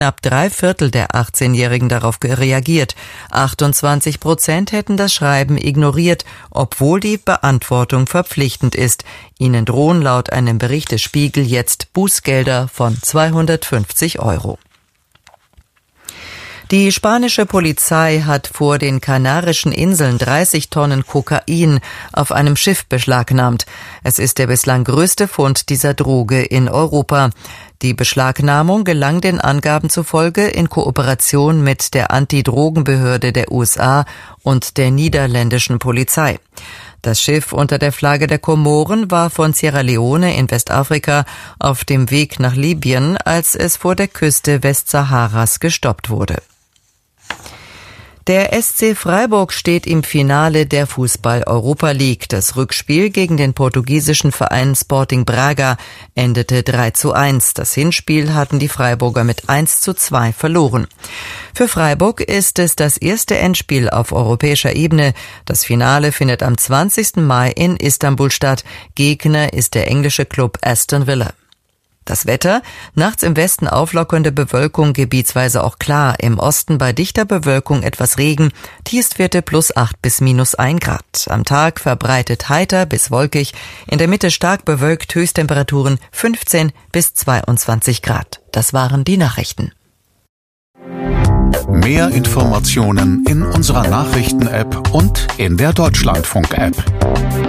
Knapp 3/4 der 18-Jährigen darauf reagiert. 28% hätten das Schreiben ignoriert, obwohl die Beantwortung verpflichtend ist. Ihnen drohen laut einem Bericht des Spiegel jetzt Bußgelder von 250 €. Die spanische Polizei hat vor den Kanarischen Inseln 30 Tonnen Kokain auf einem Schiff beschlagnahmt. Es ist der bislang größte Fund dieser Droge in Europa. Die Beschlagnahmung gelang den Angaben zufolge in Kooperation mit der Antidrogenbehörde der USA und der niederländischen Polizei. Das Schiff unter der Flagge der Komoren war von Sierra Leone in Westafrika auf dem Weg nach Libyen, als es vor der Küste Westsaharas gestoppt wurde. Der SC Freiburg steht im Finale der Fußball-Europa League. Das Rückspiel gegen den portugiesischen Verein Sporting Braga endete 3:1. Das Hinspiel hatten die Freiburger mit 1:2 verloren. Für Freiburg ist es das erste Endspiel auf europäischer Ebene. Das Finale findet am 20. Mai in Istanbul statt. Gegner ist der englische Klub Aston Villa. Das Wetter: nachts im Westen auflockernde Bewölkung, gebietsweise auch klar, im Osten bei dichter Bewölkung etwas Regen, Tiefstwerte +8 bis -1 Grad. Am Tag verbreitet heiter bis wolkig, in der Mitte stark bewölkt, Höchsttemperaturen 15 bis 22 Grad. Das waren die Nachrichten. Mehr Informationen in unserer Nachrichten-App und in der Deutschlandfunk-App.